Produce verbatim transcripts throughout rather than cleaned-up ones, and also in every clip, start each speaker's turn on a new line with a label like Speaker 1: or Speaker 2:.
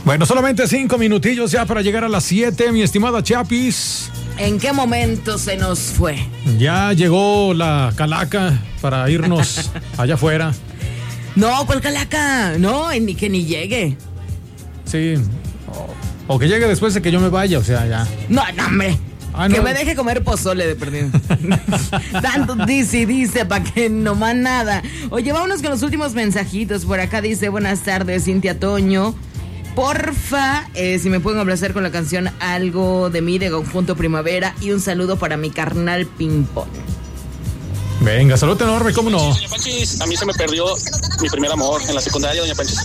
Speaker 1: Bueno, solamente cinco minutillos ya para llegar a las siete, mi estimada Chapis.
Speaker 2: ¿En qué momento se nos fue?
Speaker 1: Ya llegó la calaca para irnos allá afuera.
Speaker 2: No, ¿cuál calaca? No, ni que ni llegue.
Speaker 1: Sí, o, o que llegue después de que yo me vaya, o sea, ya.
Speaker 2: No, no, hombre.
Speaker 1: Ah, no.
Speaker 2: Que me deje comer pozole de perdido. Tanto dice y dice para que no más nada. Oye, vámonos con los últimos mensajitos. Por acá dice, buenas tardes, Cintia Toño. Porfa, eh, si me pueden complacer con la canción Algo de mí de Conjunto Primavera. Y un saludo para mi carnal Pimpón.
Speaker 1: Venga, salud enorme, ¿cómo no?
Speaker 3: Doña Panchis, a mí se me perdió mi primer amor en la secundaria, doña Panchis.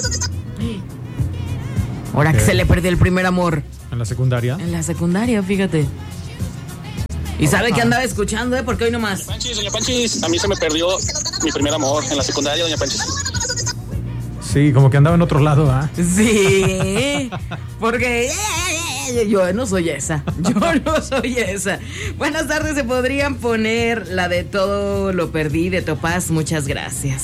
Speaker 2: Ahora que se le perdió el primer amor.
Speaker 1: ¿En la secundaria?
Speaker 2: En la secundaria, fíjate. Y sabe que andaba escuchando, ¿eh? Porque hoy nomás.
Speaker 3: Doña Panchis, doña Panchis, a mí se me perdió mi primer amor en la secundaria, doña Panchis.
Speaker 1: Sí, como que andaba en otro lado, ¿ah? ¿eh?
Speaker 2: Sí, porque yo no soy esa, yo no soy esa. Buenas tardes, ¿se podrían poner la de Todo lo perdí de Topaz? Muchas gracias.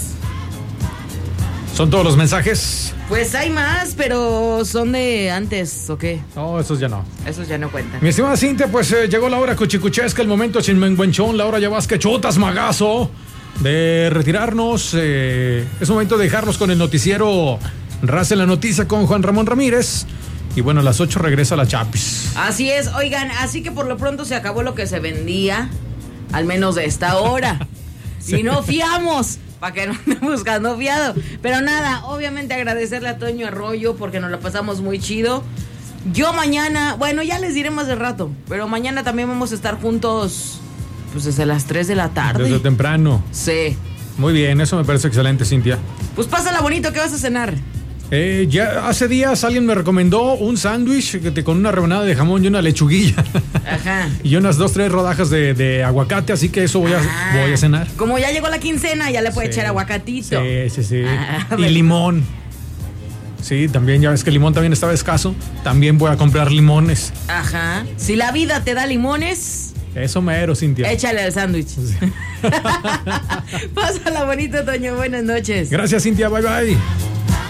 Speaker 1: ¿Son todos los mensajes?
Speaker 2: Pues hay más, pero son de antes, ¿o qué?
Speaker 1: No, esos ya no.
Speaker 2: Esos ya no cuentan.
Speaker 1: Mi estimada Cintia, pues eh, llegó la hora cuchicuchesca, el momento chinmenguenchón, la hora ya vas que chutas, magazo, de retirarnos. Eh, es momento de dejarnos con el noticiero Raza en la Noticia con Juan Ramón Ramírez. Y bueno, a las ocho regresa la Chapis.
Speaker 2: Así es, oigan, así que por lo pronto se acabó lo que se vendía, al menos de esta hora. Sí. Y no fiamos. Para que no ande buscando fiado. Pero nada, obviamente agradecerle a Toño Arroyo porque nos la pasamos muy chido. Yo mañana, bueno, ya les diré más de rato, pero mañana también vamos a estar juntos, pues desde las tres de la tarde.
Speaker 1: Desde temprano.
Speaker 2: Sí.
Speaker 1: Muy bien, eso me parece excelente, Cintia.
Speaker 2: Pues pásala bonito, ¿qué vas a cenar?
Speaker 1: Eh, ya hace días alguien me recomendó un sándwich con una rebanada de jamón y una lechuguilla.
Speaker 2: Ajá.
Speaker 1: Y unas dos, tres rodajas de, de aguacate, así que eso voy a, ah, voy a cenar.
Speaker 2: Como ya llegó la quincena, ya le puede sí. echar aguacatito.
Speaker 1: Sí, sí, sí. Ah, y limón. Sí, también, ya ves que el limón también estaba escaso. También voy a comprar limones.
Speaker 2: Ajá. Si la vida te da limones...
Speaker 1: Eso mero, Cintia.
Speaker 2: Échale al sándwich. Sí. Pásala bonito, Toño. Buenas noches.
Speaker 1: Gracias, Cintia. Bye, bye.